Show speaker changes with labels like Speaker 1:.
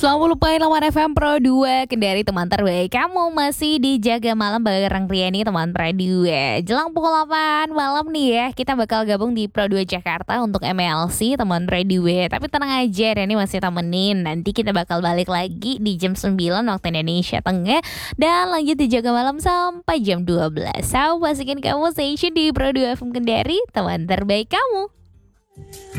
Speaker 1: Selamat lupain lawan FM Pro 2 Kendari teman terbaik. Kamu masih di Jaga Malam bareng Riani teman Pro 2. Jelang pukul 8 malam nih ya, kita bakal gabung di Pro 2 Jakarta untuk MLC teman Pro 2. Tapi tenang aja, Riani masih temenin. Nanti kita bakal balik lagi di jam 9 waktu Indonesia Tengah. Dan lanjut di Jaga Malam sampai jam 12. So, pastikan kamu stay tune di Pro 2 FM Kendari, teman terbaik kamu.